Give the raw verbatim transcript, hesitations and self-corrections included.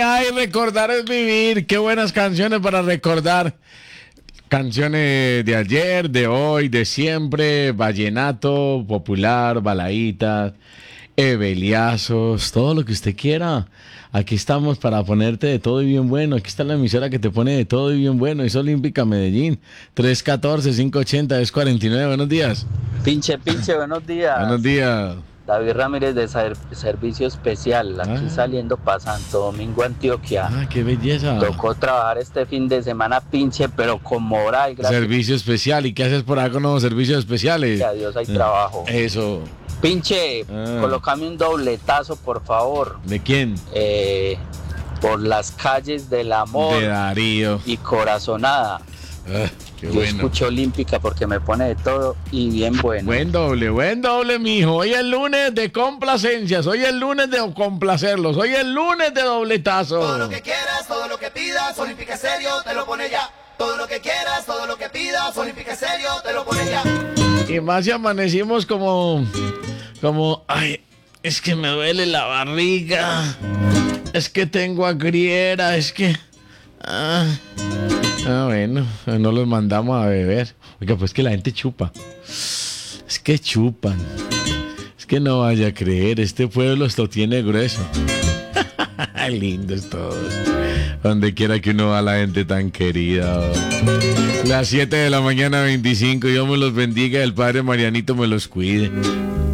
Ay, recordar es vivir. Qué buenas canciones para recordar. Canciones de ayer, de hoy, de siempre, vallenato, popular, baladitas, ebeliazos, todo lo que usted quiera. Aquí estamos para ponerte de todo y bien bueno. Aquí está la emisora que te pone de todo y bien bueno. Es Olímpica Medellín, tres uno cuatro, cinco ocho cero, dos cuatro nueve. Buenos días. Pinche, pinche, buenos días. Buenos días. David Ramírez de Ser- Servicio Especial, aquí Ah. saliendo para Santo Domingo, Antioquia. Ah, qué belleza. Tocó trabajar este fin de semana, pinche, pero con moral, gracias Servicio especial. ¿Y qué haces por acá con los servicios especiales? a Dios hay trabajo. Eso. Pinche, Ah. colócame un dobletazo, por favor, ¿De quién? eh, por las calles del amor De Darío. y corazonada. Ah, qué Yo bueno. escucho Olímpica porque me pone de todo y bien bueno. Buen doble, buen doble, mijo. Hoy es lunes de complacencias. Hoy es lunes de complacerlos. Hoy es lunes de dobletazo. Todo lo que quieras, todo lo que pidas, Olímpica Estéreo te lo pone ya. Todo lo que quieras, todo lo que pidas, Olímpica Estéreo te lo pone ya. Y más si amanecimos como, como, ay, es que me duele la barriga. Es que tengo agriera, es que... Ah, ah, bueno, no los mandamos a beber. Oiga, pues que la gente chupa. Es que chupan. Es que no vaya a creer, este pueblo esto tiene grueso. Lindos todos. Donde quiera que uno va, la gente tan querida. Las siete de la mañana, veinticinco. Dios me los bendiga. El Padre Marianito me los cuide.